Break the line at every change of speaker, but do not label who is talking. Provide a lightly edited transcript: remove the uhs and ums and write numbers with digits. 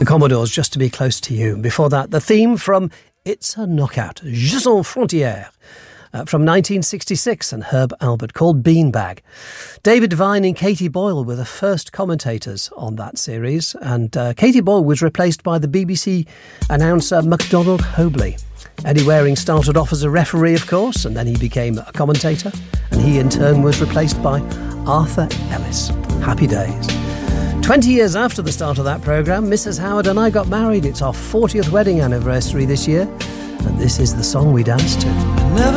The Commodores, Just to Be Close to You. Before that, the theme from It's a Knockout, Je Sans Frontières, from 1966, and Herb Albert, called Beanbag. David Devine and Katie Boyle were the first commentators on that series, and Katie Boyle was replaced by the BBC announcer MacDonald Hobley. Eddie Waring started off as a referee, of course, and then he became a commentator, and he in turn was replaced by Arthur Ellis. Happy days. 20 years after the start of that programme, Mrs. Howard and I got married. It's our 40th wedding anniversary this year, and this is the song we danced to.